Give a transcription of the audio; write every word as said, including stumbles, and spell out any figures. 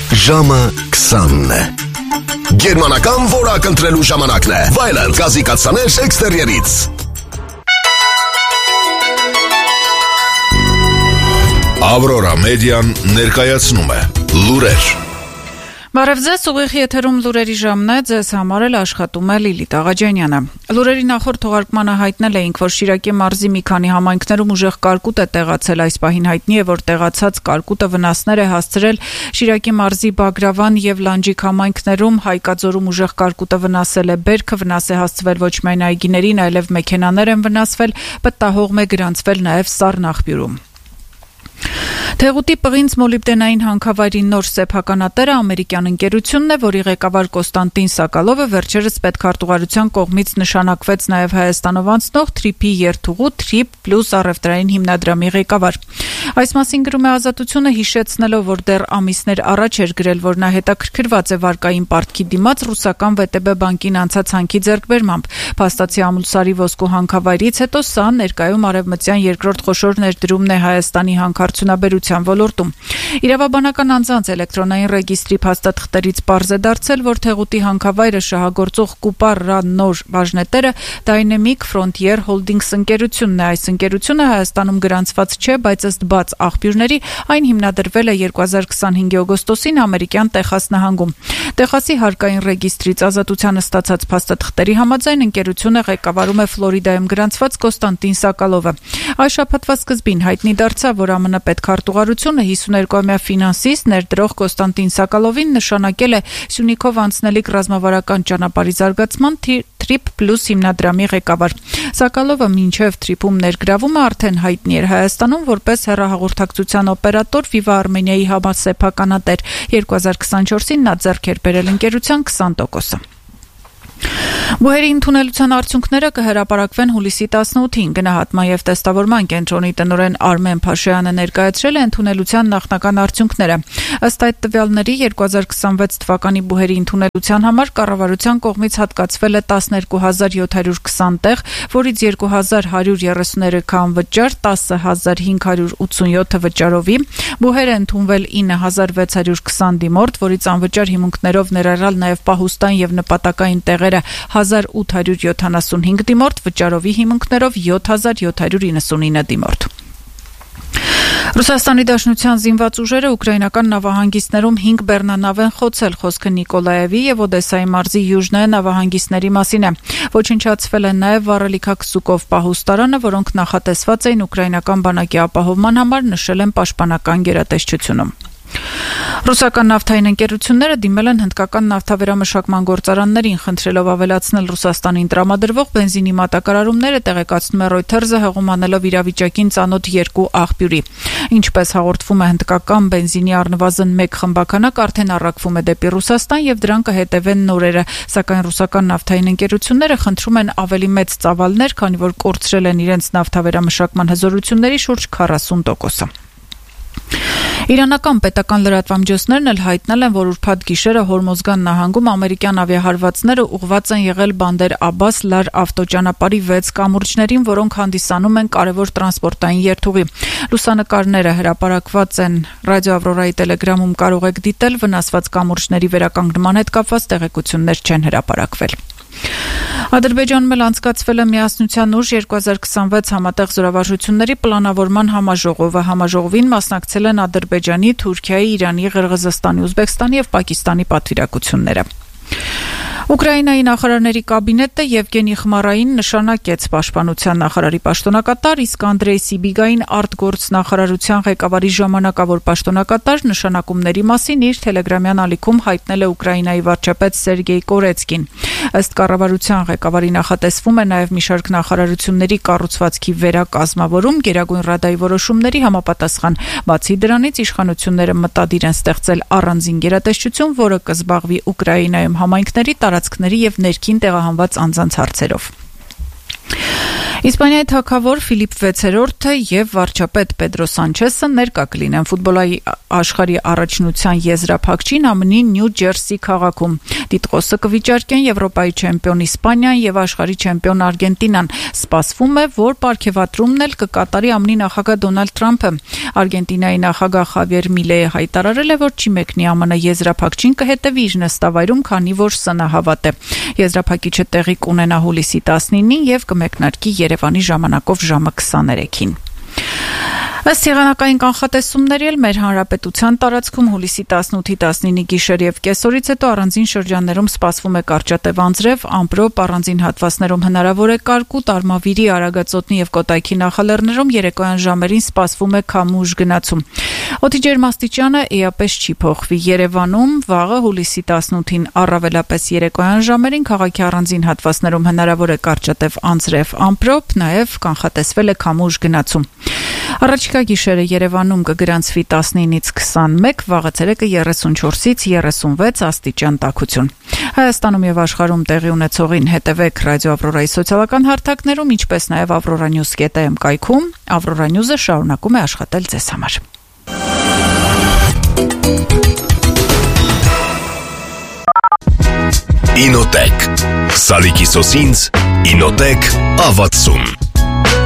Ժամը քսանն է։ Գերմանական որակ ընտրելու ժամանակն է։ Վայելն գազի կաթսաներ էքստերիերից։ Ավրորա մեդիան ներկայացնում է լուրեր։ Բարև ձեզ, ուղիղ եթերում լուրերի ժամն է, ձեզ համար էլ աշխատում է Լիլիթ Աղաջանյանը։ Լուրերի նախորդ թողարկմանը հայտնել էինք, որ Շիրակի մարզի մի քանի համայնքներում ուժեղ կարկուտ է տեղացել, այս պահին հայտնի է, որ տեղացած կարկուտը վնասներ է հասցրել Շիրակի մարզի Բագրավան եւ Լանջիկ համայնքներում, Հայկաձորում ուժեղ կարկուտը վնասել է բերքը, վնաս է հասցվել ոչ միայն այգիներին, այլև մեքենաներ են վնասվել, պտտահողմ է գրանցվել նաեւ Սառն աղբյուրում։ Թեղուտի պղինձ մոլիբդենային հանքավայրի նոր սեփականատերը ամերիկյան ընկերությունն է, որի ղեկավար Կոստանտին Սակալովը վերջերս պետքարտուղարության կողմից նշանակվեց նաև Հայաստանով անցնող Թրիփի երթուղու Թրիփ Պլյուս առևտրային հիմնադրամի ղեկավար։ Այս մասին գրում է Ազատությունը, հիշեցնելով, որ դեռ ամիսներ առաջ էր գրել, որ նա հետաքրքրված է վարկային պարտքի դիմաց ռուսական վե տե բե բանկին անցած հանքի ձեռքբերմամբ։ Փաստացի Ամուլսարի ոսկու հանքավայրից հետո սա ներկայում արևմտյան երկրորդ խոշոր ներդրումն է Հայաստանի հանքարդյունաբերության ոլորտում։ Իրավաբանական անձանց էլեկտրոնային ռեգիստրի փաստաթղթերից պարզ է դարձել, որ Թեղուտի հանքավայրը շահագործող Կուպար նոր բաժնետերը Dynamic Frontier Holdings ընկերությունն է։ Այս ընկերությունը Հայաստանում գրանցված չէ, բայց ըստ բաց աղբյուրների այն հիմնադրվել է երկու հազար քսանհինգի օգոստոսին ամերիկյան Տեխաս նահանգում։ Տեխասի հարկային ռեգիստրից Ազատությանը ստացած փաստաթղթերի համաձայն ընկերությունը ղեկավարում է Ֆլորիդայում գրանցված Կոստանտին Սակալովը։ Այս շաբաթվա սկզբին հայտնի դարձավ, որ ԱՄՆ պետքարտուղարությունը հիսուներկուամյա ֆինանսիստ ներդրող Կոստանտին Սակալովին նշանակել է Սյունիքով անցնելիք ռազմավարական ճանապարհի զարգացման Թրիփ Պլյուս հիմնադրամի ղեկավար։ Սակալովը մինչև Թրիփում ներգրավումը արդեն հայտնի էր Հայաստանում որպես հեռահաղորդակցության օպերատոր Viva Armenia-ի համասեփականատեր։ երկու հազար քսանչորսին նա ձեռք էր բերել ընկերության քսան տոկոսը։ Բուհերի ընդունելության արդյունքները կհրապարակվեն հուլիսի տասնութին։ Գնահատման եւ տեստավորման կենտրոնի տնօրեն Արմեն Փաշյանը ներկայացրել է ընդունելության նախնական արդյունքները։ Ըստ այդ տվյալների երկու հազար քսանվեց թվականի բուհերի ընդունելության համար կառավարության կողմից հատկացվել է տասներկու հազար յոթ հարյուր քսան տեղ, որից երկու հազար հարյուր երեսուներեքը անվճար, տասը հազար հինգ հարյուր ութսունյոթը վճարովի։ Բուհեր է ընդունվել ինը հազար վեց հարյուր քսան դիմորդ, որից անվճար հիմունքներով ներառյալ նաեւ պահուստային եւ նպատակային տեղերը հազար ութ հարյուր յոթանասունհինգ դիմորդ, վճարովի հիմունքներով յոթ հազար յոթ հարյուր իննսունինը դիմորդ։ Ռուսաստանի Դաշնության զինված ուժերը ուկրաինական նավահանգիստներում հինգ բեռնանավ են խոցել, խոսքը Նիկոլաևի եւ Օդեսայի մարզի յուժնայ նավահանգիստների մասին է։ Ոչնչացվել է նաեւ վառելիքակսուկով պահուստարանը, որոնք նախատեսված էին ուկրաինական բանակի ապահովման համար, նշել են պաշտպանական գերատեսչությունում։ Ռուսական նավթային ընկերությունները դիմել են հնդկական նավթավերամշակման գործարաններին, խնդրելով ավելացնել Ռուսաստանին տրամադրվող բենզինի մատակարարումները, տեղեկացնում է Reuters-ը, հղում անելով իրավիճակին ծանոթ երկու աղբյուրի։ Ինչպես հաղորդվում է, հնդկական բենզինի առնվազն մեկ խմբականակ արդեն առաքվում է դեպի Ռուսաստան եւ դրան կհետևեն նորերը, սակայն ռուսական նավթային ընկերությունները խնդրում են ավելի մեծ ծավալներ, քանի որ կորցրել են իրենց նավթավերամշակման հզորությունների շուրջ քառասուն տոկոսը։ Իրանական պետական լրատվամիջոցներն էլ հայտնել են, որ ուրբաթ գիշերը Հորմոզգան նահանգում ամերիկյան ավիահարվածները ուղղված են եղել Բանդեր Աբբաս լար ավտոճանապարհի վեց կամուրջներին, որոնք հանդիսանում են կարևոր տրանսպորտային երթուղի։ Լուսանկարները հրապարակված են Ռադիո Ավրորայի տելեգրամում, կարող եք դիտել, վնասված կամուրջների վերականգնման հետ կապված տեղեկություններ չեն հրապարակվել։ Ադրբեջանում էլ անցկացվել է Միասնության ուժ երկու հազար քսանվեց համատեղ զորավարժությունների պլանավորման համաժողովը։ Համաժողովին մասնակցել են Ադրբեջանի, Թուրքիայի, Իրանի, Ղրղզստանի, Ուզբեկստանի եւ Պակիստանի պատվիրակությունները։ Ուկրաինայի նախարարների կաբինետը Եվգենի Խմարային նշանակեց պաշտպանության նախարարի պաշտոնակատար, իսկ Անդրեյ Սիբիգային արտգործնախարարության ղեկավարի ժամանակավոր պաշտոնակատար նշանակումների մասին իր թելեգրամյան ալիքում հայտնել է Ուկրաինայի վարչապետ Սերգեյ Կորեցկին։ Ըստ կառավարության ղեկավարի նախատեսվում է նաև մի շարք նախարարությունների կառուցվածքի վերակազմավորում Գերագույն Ռադայի որոշումների համապատասխան։ Բացի դրանից իշխանությունները մտադիր են ստեղծել առանձին գերատեսչություն, որը կզբաղվի Ուկրաինայում համայնքների տարածքների եւ ներքին տեղահանված անձանց հարցերով։ Իսպանիայի թագավոր Ֆիլիպ վեցերորդը եւ վարչապետ Պեդրո Սանչեսը ներկա կլինեն ֆուտբոլայի աշխարհի առաջնության եզրափակչին ԱՄՆ-ի Նյու Ջերսի քաղաքում։ Տիտղոսը կվիճարկեն Եվրոպայի չեմպիոն Իսպանիան եւ աշխարհի չեմպիոն Արգենտինան։ Սպասվում է, որ պարգեւատրումն էլ կկատարի ԱՄՆ-ի նախագահ Դոնալդ Թրամփը։ Արգենտինայի նախագահ Խավիեր Միլեյը հայտարարել է, որ չի մեկնի ԱՄՆ եզրափակչին կհետևի իր նստավայրում, քանի որ սնահավատ է։ Եզրափակիչը տեղի կունենա հուլիսի տասնինին եւ կմեկնարկի Երևանի ժամանակով ժամը քսաներեքին։ Ըստ եղանակային կանխատեսումների էլ մեր հանրապետության տարածքում հուլիսի տասնութի տասնինի գիշեր եւ կեսօրից հետո առանձին շրջաններում սպասվում է կարճատև անձրև, ամպրոպ, առանձին հատվածներում հնարավոր է կարկուտ, արմավիրի, արագածոտնի եւ կոտայքի նախալեռներում երեկոյան ժամերին սպասվում է քամուշ գնացում։ Օդի ջերմաստիճանը էապես չի փոխվի։ Երևանում վաղը հուլիսի տասնութին առավելապես երեկոյան ժամերին քաղաքի առանձին հատվածներում հնարավոր է կարճատև անձրև, ամպրոպ, նաեւ կանխատեսվել է քամուշ գնացում։ Առաջիկա գիշերը Երևանում կգրանցվի տասնինից քսանմեկ, վաղը ցերեկը երեսունչորսից երեսունվեց աստիճան տաքություն։ Հայաստանում եւ աշխարհում տեղի ունեցողին հետևեք Ռադիո Ավրորայի սոցիալական հարթակներում, ինչպես նաեւ avroranews dot am կայքում։ Avrora News-ը շարունակում է աշխատել ձեզ համար։ Ինոտեք Սալիկի սոսինց Ինոտեք ավացում